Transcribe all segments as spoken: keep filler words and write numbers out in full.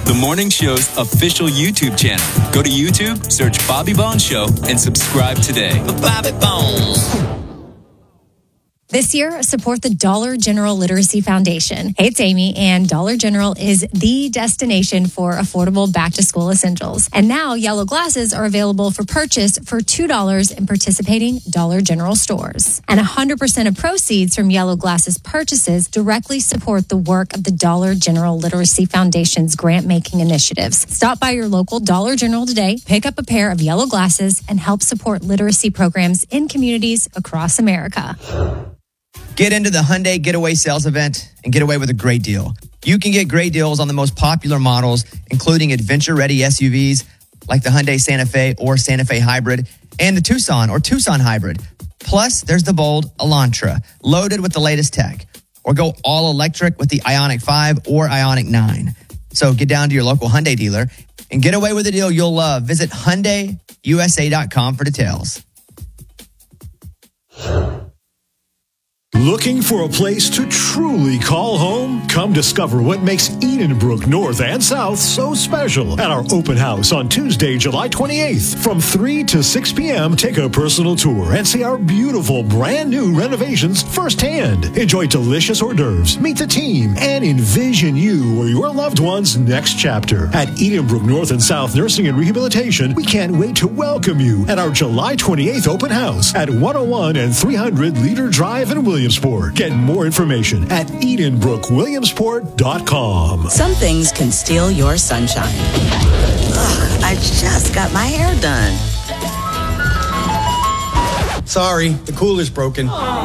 the morning show's official YouTube channel. Go to YouTube, search Bobby Bones Show, and subscribe today. Bobby Bones. This year, support the Dollar General Literacy Foundation. Hey, it's Amy, and Dollar General is the destination for affordable back-to-school essentials. And now, yellow glasses are available for purchase for two dollars in participating Dollar General stores. And one hundred percent of proceeds from yellow glasses purchases directly support the work of the Dollar General Literacy Foundation's grant-making initiatives. Stop by your local Dollar General today, pick up a pair of yellow glasses, and help support literacy programs in communities across America. Get into the Hyundai Getaway Sales Event and get away with a great deal. You can get great deals on the most popular models, including adventure-ready S U Vs like the Hyundai Santa Fe or Santa Fe Hybrid and the Tucson or Tucson Hybrid. Plus, there's the bold Elantra, loaded with the latest tech. Or go all electric with the Ioniq five or Ioniq nine. So get down to your local Hyundai dealer and get away with a deal you'll love. Visit Hyundai U S A dot com for details. Looking for a place to truly call home? Come discover what makes Edenbrook North and South so special at our open house on Tuesday, July twenty-eighth. From three to six p.m., take a personal tour and see our beautiful brand new renovations firsthand. Enjoy delicious hors d'oeuvres, meet the team, and envision you or your loved one's next chapter. At Edenbrook North and South Nursing and Rehabilitation, we can't wait to welcome you at our July twenty-eighth open house at one oh one and three hundred Leader Drive in Williamsport. Get more information at Edenbrook Williamsport dot com. Some things can steal your sunshine. Ugh, I just got my hair done. Sorry, the cooler's broken.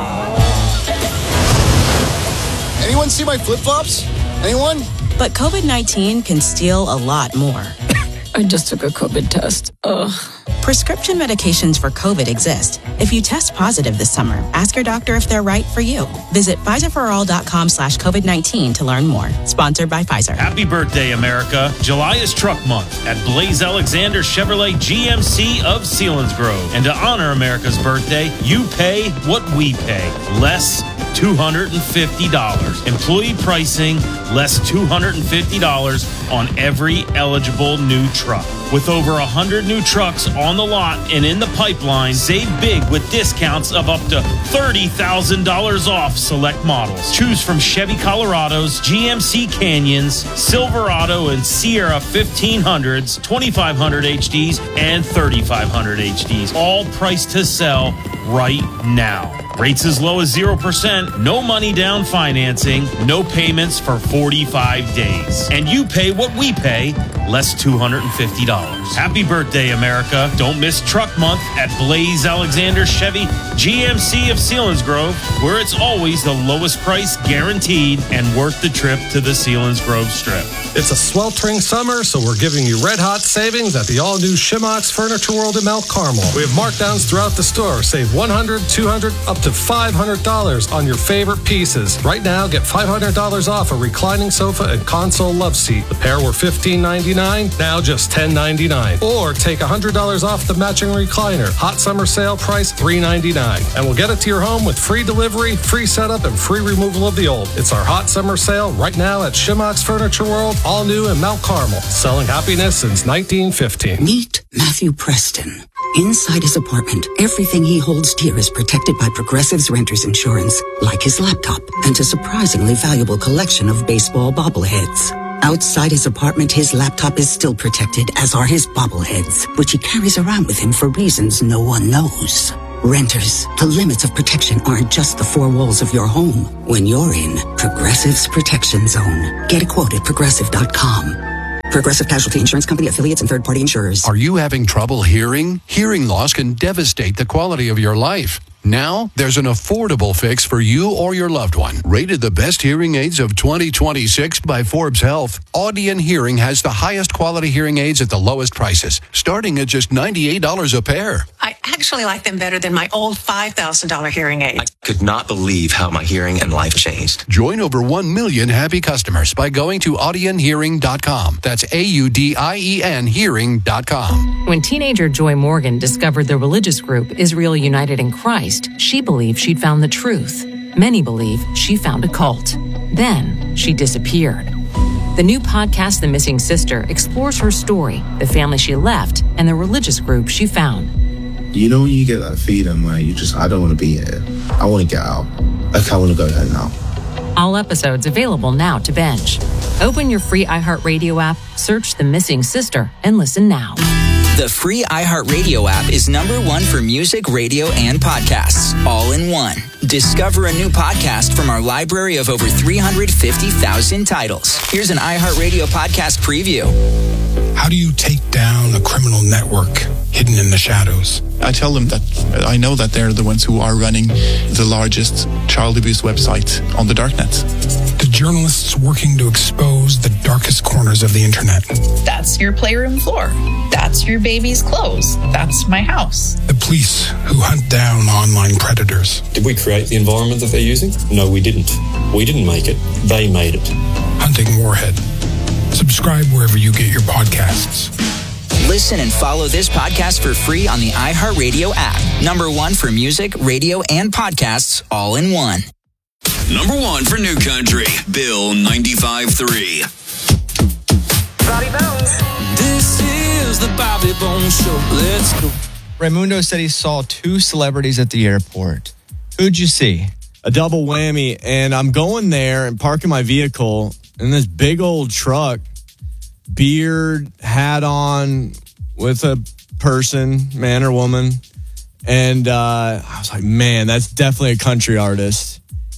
Anyone see my flip-flops? Anyone? But COVID nineteen can steal a lot more. I just took a COVID test. Ugh. Prescription medications for COVID exist. If you test positive this summer, ask your doctor if they're right for you. Visit Pfizer for all dot com slash COVID nineteen to learn more. Sponsored by Pfizer. Happy birthday, America. July is Truck Month at Blaze Alexander Chevrolet G M C of Selinsgrove. And to honor America's birthday, you pay what we pay. Less two hundred fifty dollars. Employee pricing, less two hundred fifty dollars on every eligible new truck. With over one hundred new trucks on the lot and in the pipeline, save big with discounts of up to thirty thousand dollars off select models. Choose from Chevy Colorados, G M C Canyons, Silverado and Sierra fifteen hundreds, twenty-five hundred H Ds, and thirty-five hundred H Ds. All priced to sell right now. Rates as low as zero percent, no money down financing, no payments for forty-five days. And you pay what we pay, less two hundred fifty dollars. Happy birthday, America. Don't miss Truck Month at Blaze Alexander Chevy G M C of Selinsgrove, where it's always the lowest price guaranteed and worth the trip to the Selinsgrove Strip. It's a sweltering summer, so we're giving you red-hot savings at the all-new Shimox Furniture World in Mount Carmel. We have markdowns throughout the store. Save one hundred dollars, two hundred dollars, up to five hundred dollars on your favorite pieces. Right now, get five hundred dollars off a reclining sofa and console love seat. The pair were fifteen ninety-nine, now just ten ninety-nine. Or take one hundred dollars off the matching recliner. Hot summer sale price three ninety-nine. And we'll get it to your home with free delivery, free setup, and free removal of the old. It's our hot summer sale right now at Shimox Furniture World, all new in Mount Carmel. Selling happiness since nineteen fifteen. Meet Matthew Preston. Inside his apartment, everything he holds dear is protected by Progressive's Renter's Insurance, like his laptop and a surprisingly valuable collection of baseball bobbleheads. Outside his apartment, his laptop is still protected, as are his bobbleheads, which he carries around with him for reasons no one knows. Renters, the limits of protection aren't just the four walls of your home. When you're in Progressive's Protection Zone, get a quote at progressive dot com. Progressive Casualty Insurance Company, affiliates, and third-party insurers. Are you having trouble hearing? Hearing loss can devastate the quality of your life. Now, there's an affordable fix for you or your loved one. Rated the best hearing aids of twenty twenty-six by Forbes Health, Audion Hearing has the highest quality hearing aids at the lowest prices, starting at just ninety-eight dollars a pair. I actually like them better than my old five thousand dollars hearing aid. I could not believe how my hearing and life changed. Join over one million happy customers by going to audion hearing dot com. That's A U D I E N hearing dot com. When teenager Joy Morgan discovered the religious group Israel United in Christ, she believed she'd found the truth. Many believe she found a cult. Then she disappeared. The new podcast, The Missing Sister, explores her story, the family she left, and the religious group she found. You know when you get that feeling where you just, I don't want to be here. I want to get out. Like, I want to go there now. All episodes available now to binge. Open your free iHeartRadio app, search The Missing Sister, and listen now. The free iHeartRadio app is number one for music, radio, and podcasts, all in one. Discover a new podcast from our library of over three hundred fifty thousand titles. Here's an iHeartRadio podcast preview. How do you take down a criminal network hidden in the shadows? I tell them that I know that they're the ones who are running the largest child abuse website on the darknet. The journalists working to expose the darkest corners of the internet. That's your playroom floor. That's your baby's clothes. That's my house. The police who hunt down online predators. Did we create the environment that they're using? No, we didn't. We didn't make it. They made it. Hunting Warhead. Subscribe wherever you get your podcasts. Listen and follow this podcast for free on the iHeartRadio app. Number one for music, radio, and podcasts, all in one. Number one for New Country, Bill ninety-five point three. Bobby Bones. This is the Bobby Bones Show. Let's go. Raimundo said he saw two celebrities at the airport. Who'd you see? A double whammy, and I'm going there and parking my vehicle in this big old truck, beard, hat on, with a person, man or woman. And uh, I was like, man, that's definitely a country artist.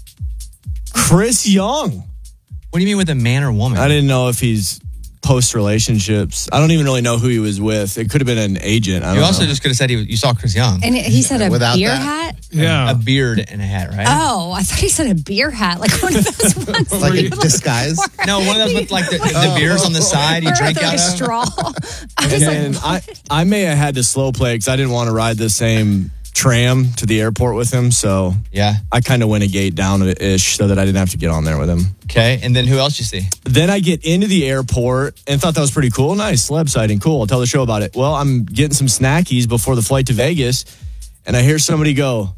Chris Young. What do you mean with a man or woman? I didn't know if he's post-relationships. I don't even really know who he was with. It could have been an agent. I you don't also know. just could have said he was, you saw Chris Young. And he said a Without beer that. hat? Yeah. A beard and a hat, right? Oh, I thought he said a beer hat. Like one of those ones. Like a disguise? No, one of those with like the, the beers on the side you Or drink like out a of. straw. I was And like, I, I may have had to slow play because I didn't want to ride the same tram to the airport with him. So yeah, I kind of went a gate down-ish so that I didn't have to get on there with him. Okay, and then who else you see? Then I get into the airport and thought that was pretty cool. Nice, celeb sighting, cool. I'll tell the show about it. Well, I'm getting some snackies before the flight to Vegas, and I hear somebody go,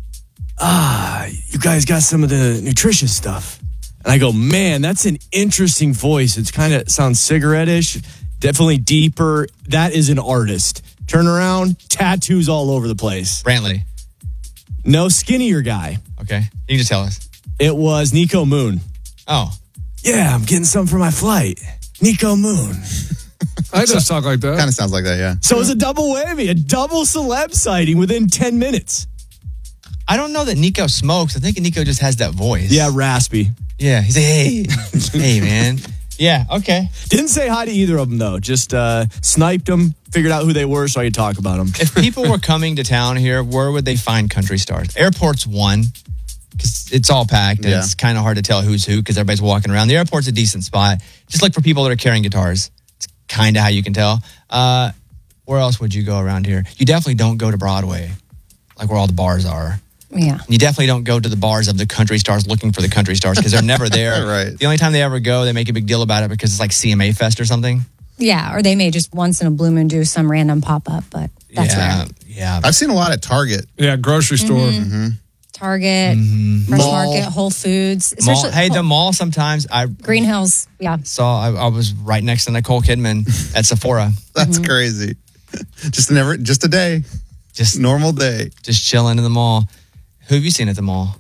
ah, you guys got some of the nutritious stuff. And I go, man, that's an interesting voice. It's kind of sounds cigarette-ish, definitely deeper. That is an artist. Turn around, tattoos all over the place. Brantley. No, skinnier guy. Okay, you just tell us. It was Nico Moon. Oh. Yeah, I'm getting some for my flight. Nico Moon. I just talk like that. Kind of sounds like that, yeah. So it was a double whammy, a double celeb sighting within ten minutes. I don't know that Nico smokes. I think Nico just has that voice. Yeah, raspy. Yeah, he's like, hey, hey, man. Yeah, okay. Didn't say hi to either of them, though. Just uh, sniped them, figured out who they were so I could talk about them. If people were coming to town here, where would they find country stars? Airport's one, because it's all packed, and Yeah. it's kind of hard to tell who's who because everybody's walking around. The airport's a decent spot. Just look for people that are carrying guitars. It's kind of how you can tell. Uh, where else would you go around here? You definitely don't go to Broadway, like where all the bars are. yeah. You definitely don't go to the bars of the country stars looking for the country stars because they're never there. Right. The only time they ever go, they make a big deal about it because it's like C M A Fest or something. Yeah, or they may just once in a blue moon do some random pop-up, but that's yeah, rare. yeah. I've seen a lot at Target. Yeah, grocery store. Mm-hmm. Target, Fresh Mall. Market, Whole Foods. Mall, especially hey, the Whole- mall sometimes. I Green Hills, yeah. saw, I, I was right next to Nicole Kidman at Sephora. That's crazy. Just never, just a day. Just normal day. Just chilling in the mall. Who have you seen at the mall?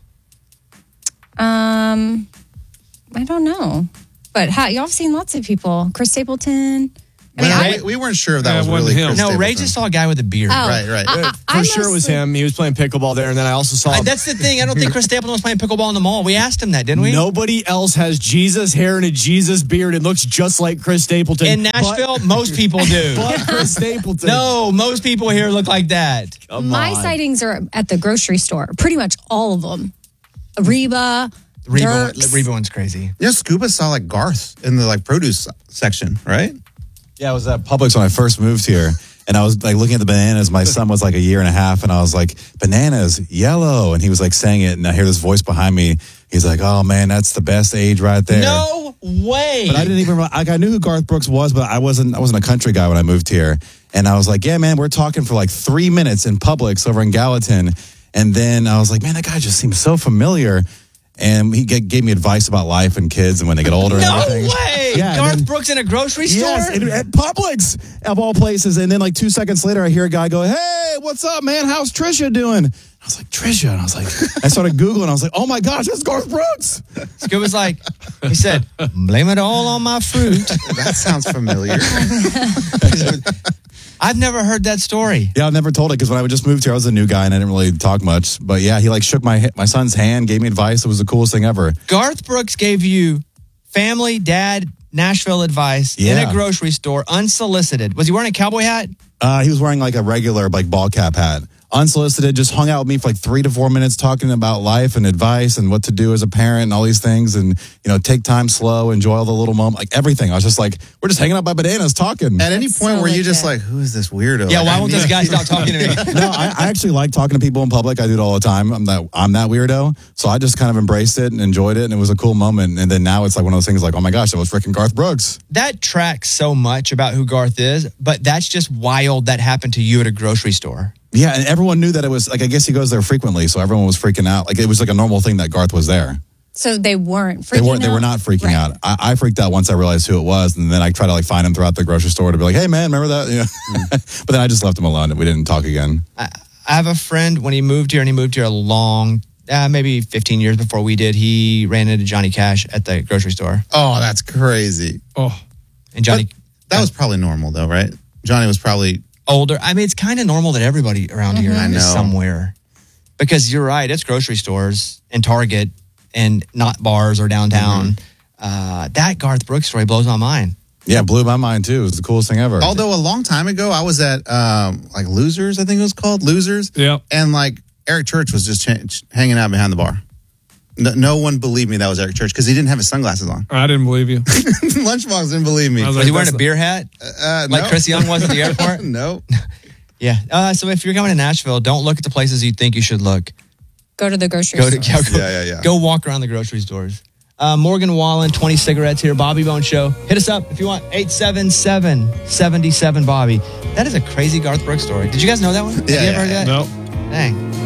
Um, I don't know. But how, y'all have seen lots of people. Chris Stapleton. I mean, Ray, I, we weren't sure if that Yeah, was it wasn't really him. Chris No, Ray Stapleton. just saw a guy with a beard. Oh. Right, right. I- I- For I sure it was mostly- him. He was playing pickleball there, and then I also saw Uh, that's the thing. I don't think Chris Stapleton was playing pickleball in the mall. We asked him that, didn't we? nobody else has Jesus hair and a Jesus beard and looks just like Chris Stapleton. In Nashville, most people do. But, but Chris Stapleton. No, most people here look like that. Come my on. sightings are at the grocery store. Pretty much all of them. Reba, Reba, Dirks. Reba one's crazy. Yeah, Scuba saw like Garth in the like produce section, right? Yeah, I was at Publix when I first moved here. And I was like looking at the bananas. My son was like a year and a half. And I was like, bananas, yellow. And he was like saying it. And I hear this voice behind me. He's like, oh man, that's the best age right there. No way. But I didn't even, like, I knew who Garth Brooks was, but I wasn't, I wasn't a country guy when I moved here. And I was like, yeah, man, we're talking for like three minutes in Publix over in Gallatin. And then I was like, man, that guy just seems so familiar. And he g- gave me advice about life and kids and when they get older and No everything. way! Yeah, and Garth then- Brooks in a grocery store? Yes, and at Publix, of all places. And then like two seconds later, I hear a guy go, "Hey, what's up, man? How's Trisha doing?" I was like, "Trisha?" And I was like, I started Googling. I was like, "Oh my gosh, that's Garth Brooks." Scoop was like, he said, "Blame it all on my fruit." That sounds familiar. I've never heard that story. Yeah, I've never told it because when I just moved here, I was a new guy and I didn't really talk much. But yeah, he like shook my my son's hand, gave me advice. It was the coolest thing ever. Garth Brooks gave you family, dad, Nashville advice Yeah. in a grocery store, unsolicited. Was he wearing a cowboy hat? Uh, he was wearing like a regular like ball cap hat. Unsolicited, just hung out with me for like three to four minutes talking about life and advice and what to do as a parent and all these things. And, you know, take time slow, enjoy all the little moments, like everything. I was just like, we're just hanging out by bananas talking. At any point were you just like, who is this weirdo? Yeah, Like, why I won't need- this guy stop talking to me? No, I, I actually like talking to people in public. I do it all the time. I'm that I'm that weirdo. So I just kind of embraced it and enjoyed it. And it was a cool moment. And then now it's like one of those things like, oh my gosh, that was freaking Garth Brooks. That tracks so much about who Garth is, but that's just wild that happened to you at a grocery store. Yeah, and everyone knew that it was like, I guess he goes there frequently. So everyone was freaking out. Like it was like a normal thing that Garth was there. So they weren't freaking They weren't. They out? were not freaking Right. out. I, I freaked out once I realized who it was, and then I tried to like find him throughout the grocery store to be like, "Hey, man, remember that?" You know? But then I just left him alone, and we didn't talk again. I, I have a friend when he moved here, and he moved here a long, uh, maybe fifteen years before we did. He ran into Johnny Cash at the grocery store. Oh, that's crazy. Oh, and Johnny. But that was probably normal, though, right? Johnny was probably older. I mean, it's kind of normal that everybody around here I is know. somewhere. Because you're right, it's grocery stores and Target and not bars or downtown. Uh, that Garth Brooks story blows my mind. Yeah, blew my mind too. It was the coolest thing ever. Although a long time ago, I was at um, like Losers, I think it was called Losers. Yeah. And like Eric Church was just ch- hanging out behind the bar. No, no one believed me that was Eric Church because he didn't have his sunglasses on. I didn't believe you. Lunchbox didn't believe me. I was Was like, he wearing that's a beer hat? Uh, like no. Chris Young was at the airport? No. Yeah. Uh, so if you're coming to Nashville, don't look at the places you think you should look. Go to the grocery Go to store. go, Yeah, yeah, yeah. Go walk around the grocery stores. Uh, Morgan Wallen, twenty cigarettes here. Bobby Bone Show. Hit us up if you want. eight seven seven, seven seven, Bobby. That is a crazy Garth Brooks story. Did you guys know that one? Have Yeah, you ever yeah, heard that? No. Dang.